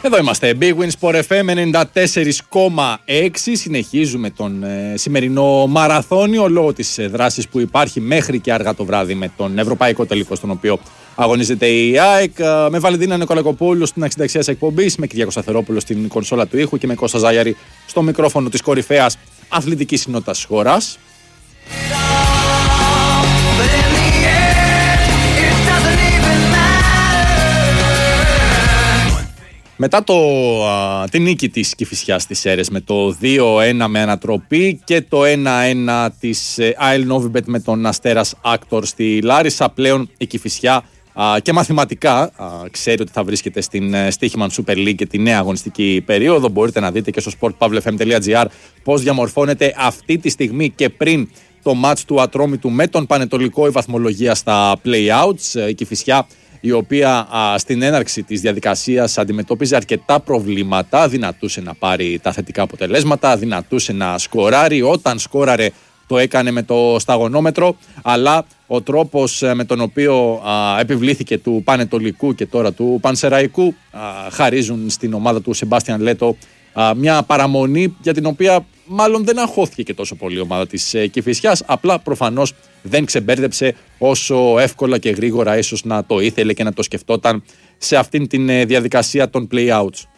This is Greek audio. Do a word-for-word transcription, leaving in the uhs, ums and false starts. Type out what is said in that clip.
Εδώ είμαστε, Big Win Sport εφ εμ ενενήντα τέσσερα κόμμα έξι. Συνεχίζουμε τον ε, σημερινό μαραθώνιο λόγω της ε, δράσης που υπάρχει μέχρι και αργά το βράδυ με τον Ευρωπαϊκό Τελικό, στον οποίο αγωνίζεται η ΑΕΚ. Ε, με Βαλεντίνα Νικολακοπούλου στην αξιδαξία της εκπομπής, με Κυριάκο Σταθερόπουλο στην κονσόλα του ήχου και με Κώστα Ζάγιαρη στο μικρόφωνο της κορυφαίας αθλητικής συνότητας της χώρας. Μετά το, α, την νίκη της Κηφισιάς στις Σέρρες με το δύο ένα με ανατροπή και το ένα ένα της ε, ΑΕΛ Novibet με τον Αστέρας Άκτορ στη Λάρισα, πλέον η Κηφισιά α, και μαθηματικά α, ξέρει ότι θα βρίσκεται στην ε, Στοίχημαν Super League και τη νέα αγωνιστική περίοδο. Μπορείτε να δείτε και στο sport pavlefm τελεία gr πώς διαμορφώνεται αυτή τη στιγμή και πριν το μάτς του Ατρόμητου με τον Πανετολικό η βαθμολογία στα play-outs. Η Κηφισιά, η οποία α, στην έναρξη της διαδικασίας αντιμετώπιζε αρκετά προβλήματα, δυνατούσε να πάρει τα θετικά αποτελέσματα, δυνατούσε να σκοράρει. Όταν σκόραρε το έκανε με το σταγονόμετρο, αλλά ο τρόπος με τον οποίο α, επιβλήθηκε του Πανετολικού και τώρα του Πανσεραϊκού α, χαρίζουν στην ομάδα του Σεμπάστιαν Λέτο α, μια παραμονή για την οποία μάλλον δεν αγχώθηκε και τόσο πολύ η ομάδα της ε, Κηφισιάς, απλά προφανώς δεν ξεμπέρδεψε όσο εύκολα και γρήγορα ίσως να το ήθελε και να το σκεφτόταν σε αυτήν την ε, διαδικασία των play-outs.